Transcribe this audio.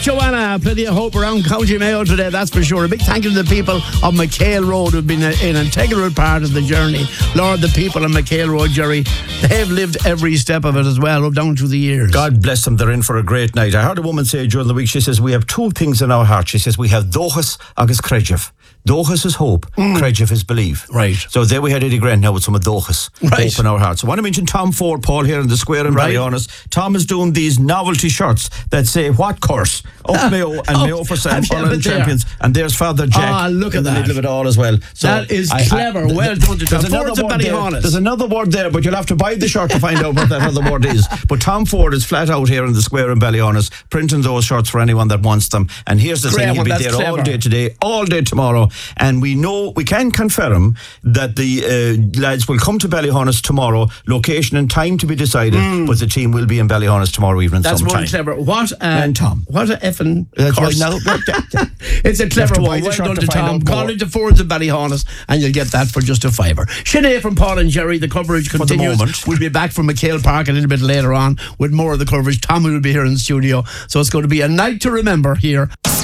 Joanna, plenty of hope around County Mayo today, that's for sure. A big thank you to the people of McHale Road who've been an integral part of the journey. Lord, the people on McHale Road, Jerry, they've lived every step of it as well, down through the years. God bless them, they're in for a great night. I heard a woman say during the week, she says, we have two things in our heart. She says, we have Dóchas agus Creidgev. Dóchas is hope, Creidgev is believe. Right. So there we had Eddie Grant now with some of Dóchas. Right. Hope in our hearts. So I want to mention Tom Ford, Paul, here in the square in Ballyhonest. Tom is doing these novelty shirts that say, what course? Up Mayo and Mayo for All-Ireland champions. And there's Father Jack look at in the that. middle of it all as well. So that is clever. Well done to Tom Ford. There's another word there, but you'll have to buy the shirt to find out what that other word is. But Tom Ford is flat out here in the square in Ballyhonest, printing those shirts for anyone that wants them. And here's the thing, he'll be there all day today, all day tomorrow. And we know, we can confirm that the lads will come to Ballyhonest tomorrow, location and time to be decided, but the team will be in Ballyhonest tomorrow evening sometime. That's one clever. What Tom. What a effing That's course. right now. It's a clever one. Well done to Tom. Call into Fords in Ballyhonest and you'll get that for just a fiver. Sinead from Paul and Jerry, the coverage continues. We'll be back from McHale Park a little bit later on with more of the coverage. Tommy will be here in the studio, so it's going to be a night to remember here.